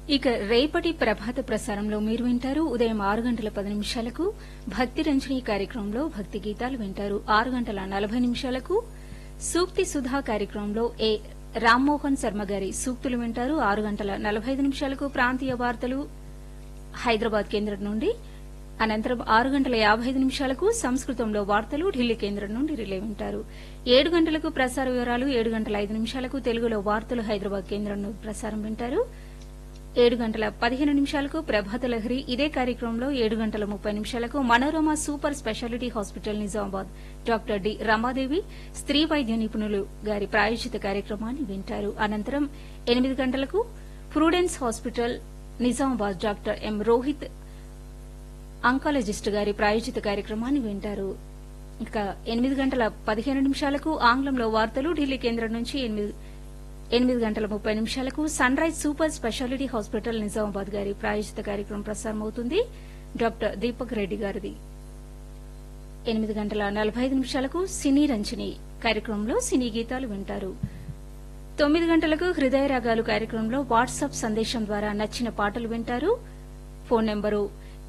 ఇక రేపటి ప్రభాత ప్రసారంలో మీరు వింటారు ఉదయం 6 గంటల 10 నిమిషాలకు భక్తి రంజని కార్యక్రమంలో భక్తి గీతాలు వింటారు. 6 గంటల 40 నిమిషాలకు సూక్తి సుధా కార్యక్రమంలో రామ్మోహన్ శర్మ గారి సూక్తులు వింటారు. 6 గంటల 45 నిమిషాలకు ప్రాంతీయ వార్తలు హైదరాబాద్ కేంద్రం నుండి. అనంతరం 6 గంటల 55 నిమిషాలకు సంస్కృతంలో వార్తలు ఢిల్లీ కేంద్రం నుండి రిలే వింటారు. 7 గంటలకు ప్రసార వివరాలు, 7 గంటల 5 నిమిషాలకు తెలుగులో వార్తలు హైదరాబాద్ కేంద్రం నుండి ప్రసారం వింటారు. 7 గంటల 15 నిమిషాలకు ప్రభాత లహరి. ఇదే కార్యక్రమంలో 7 గంటల 30 నిమిషాలకు Manorama super speciality hospital Nizamabad doctor D Ramadevi స్త్రీ వైద్య నిపుణులు గారి ప్రాయోజిత కార్యక్రమాన్ని వింటారు. అనంతరం 8 గంటలకు Prudence hospital Nizamabad doctor M Rohit oncologist గారి ప్రాయోజిత కార్యక్రమాన్ని వింటారు. ఇక 8 గంటల 15 నిమిషాలకు ఆంగ్లంలో వార్తలు ఢిల్లీ కేంద్రం నుంచి. 8 గంటల 30 నిమిషాలకు sun rise super speciality hospital Nizamabad గారి ప్రాయోజిత కార్యక్రమం ప్రసారమవుతుంది. డాక్టర్ దీపక్ రెడ్డి గారిది. 8 గంటల 45 నిమిషాలకు సినీ రంజని కార్యక్రమంలో సినీ గీతాలు వింటారు. 9 గంటలకు హృదయ రాగాలు కార్యక్రమంలో వాట్సాప్ సందేశం ద్వారా నచ్చిన పాటలు వింటారు. Phone number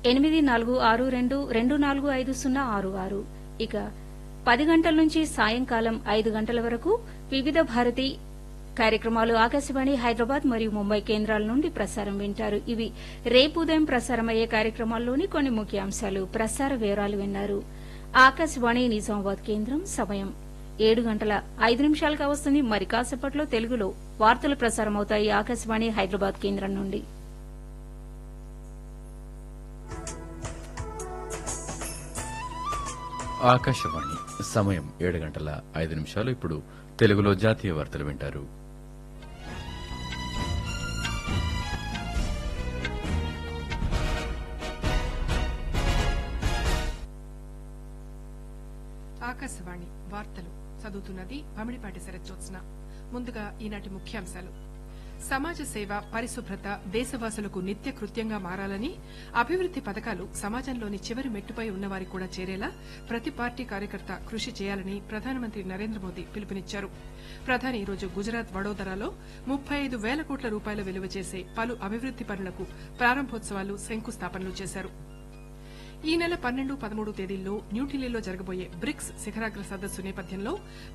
8462245066. ఇక 10 గంటల నుంచి సాయంకాలం 5 గంటల వరకు వివిధ భారతి కార్యక్రమాలు ఆకాశవాణి హైదరాబాద్ మరియు ముంబై కేంద్రాల నుండి ప్రసారం వింటారు. ఇవి రేపు ఉదయం ప్రసారమయ్యే కార్యక్రమాల్లోని కొన్ని ముఖ్యాంశాలు. ప్రసార వివరాలు విన్నారు. ఆకాశవాణి నిజామాబాద్ కేంద్రం సమయం 7 గంటల 5 నిమిషాలుగా వస్తుంది. మరి కాసేపట్లో తెలుగులో వార్తలు ప్రసారమవుతాయి ఆకాశవాణి హైదరాబాద్ కేంద్రం నుండి. ఆకాశవాణి సమయం 7 గంటల 5 నిమిషాలు. ఇప్పుడు తెలుగులో జాతీయ వార్తలు వింటారు. ఆకాశవాణి వార్తలు చదువుతున్నది భమిడిపాటి శరజ్యోత్స్న. ముందుగా ఈనాటి ముఖ్యాంశాలు. సమాజ సేవ, పరిశుభ్రత దేశవాసులకు నిత్య కృత్యంగా మారాలని, అభివృద్ది పథకాలు సమాజంలోని చివరి మెట్టుపై ఉన్నవారికి కూడా చేరేలా ప్రతి పార్టీ కార్యకర్త కృషి చేయాలని ప్రధానమంత్రి నరేంద్ర మోదీ పిలుపునిచ్చారు. ప్రధాని ఈరోజు గుజరాత్ వడోదరాలో 35,000 కోట్ల రూపాయల విలువ చేసే పలు అభివృద్ది పనులకు ప్రారంభోత్సవాలు, శంకుస్థాపనలు చేశారు. ఈ నెల 12, 13 తేదీల్లో న్యూఢిల్లీలో జరగబోయే బ్రిక్స్ శిఖరాగ్ర సదస్సు నేపథ్యంలో